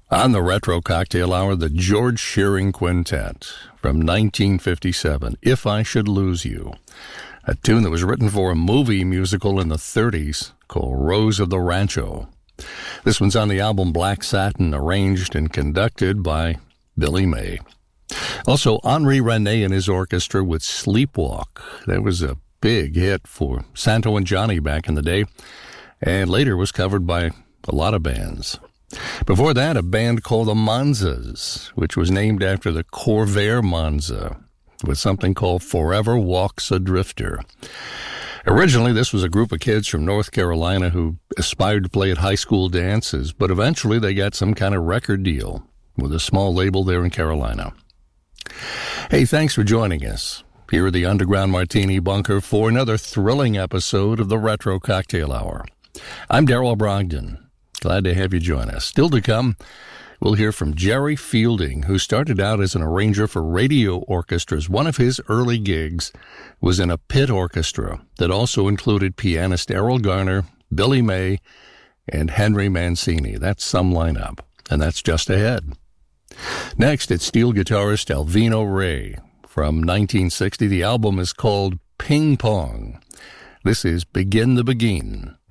On the Retro Cocktail Hour, the George Shearing Quintet from 1957, If I Should Lose You, a tune that was written for a movie musical in the 30s called Rose of the Rancho. This one's on the album Black Satin, arranged and conducted by Billy May. Also, Henri René and his orchestra with Sleepwalk. That was a big hit for Santo and Johnny back in the day, and later was covered by a lot of bands. Before that, a band called the Monzas, which was named after the Corvair Monza, with something called Forever Walks a Drifter. Originally, this was a group of kids from North Carolina who aspired to play at high school dances, but eventually they got some kind of record deal with a small label there in Carolina. Hey, thanks for joining us here at the Underground Martini Bunker for another thrilling episode of the Retro Cocktail Hour. I'm Darrell Brogdon. Glad to have you join us. Still to come, we'll hear from Jerry Fielding, who started out as an arranger for radio orchestras. One of his early gigs was in a pit orchestra that also included pianist Errol Garner, Billy May, and Henry Mancini. That's some lineup, and that's just ahead. Next, it's steel guitarist Alvino Rey from 1960. The album is called Ping Pong. This is Begin the Begin.